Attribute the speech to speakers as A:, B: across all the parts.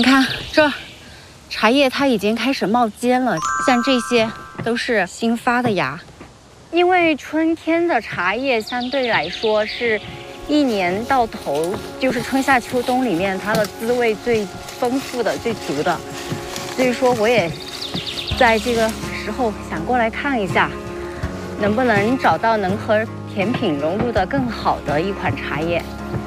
A: 你看这茶叶它已经开始冒尖了，像这些都是新发的芽。因为春天的茶叶相对来说是一年到头，就是春夏秋冬里面它的滋味最丰富的、最足的，所以说我也在这个时候想过来看一下，能不能找到能和甜品融入的更好的一款茶叶。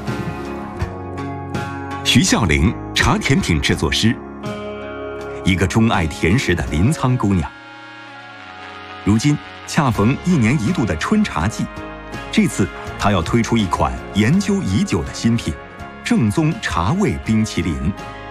B: 徐孝玲，茶甜品制作师，一个钟爱甜食的临沧姑娘。如今恰逢1年1度的春茶季，这次她要推出一款研究已久的新品——正宗茶味冰淇淋。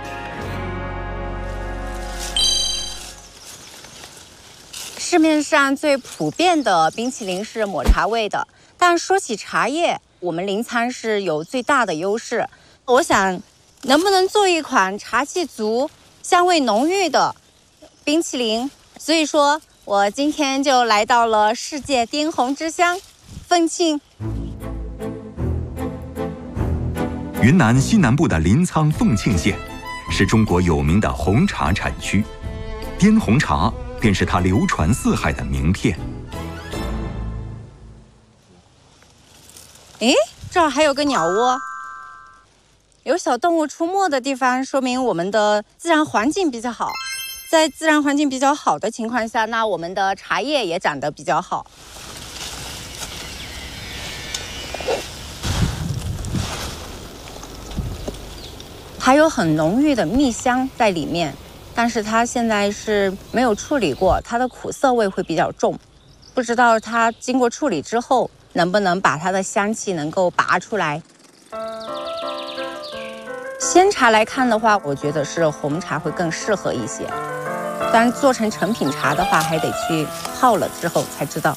A: 市面上最普遍的冰淇淋是抹茶味的，但说起茶叶，我们临沧是有最大的优势。我想，能不能做一款茶气足、香味浓郁的冰淇淋？所以说，我今天就来到了世界滇红之乡凤庆。
B: 云南西南部的临沧凤庆县，是中国有名的红茶产区，滇红茶便是它流传四海的名片。
A: 诶，这儿还有个鸟窝，有小动物出没的地方，说明我们的自然环境比较好。在自然环境比较好的情况下，那我们的茶叶也长得比较好。还有很浓郁的蜜香在里面，但是它现在是没有处理过，它的苦涩味会比较重，不知道它经过处理之后能不能把它的香气能够拔出来。鲜茶来看的话，我觉得是红茶会更适合一些，但做成成品茶的话，还得去泡了之后才知道。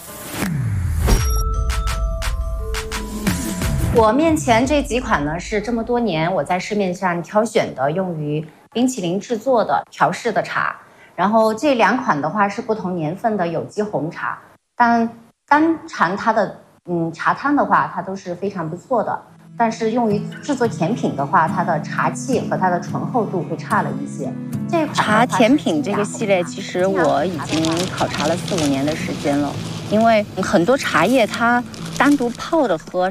A: 我面前这几款呢，是这么多年我在市面上挑选的用于冰淇淋制作的调式的茶，然后这2款的话是不同年份的有机红茶，但单尝它的茶汤的话，它都是非常不错的。但是用于制作甜品的话，它的茶气和它的醇厚度会差了一些。这款茶甜品这个系列，其实我已经考察了4、5年的时间了，因为很多茶叶它单独泡着喝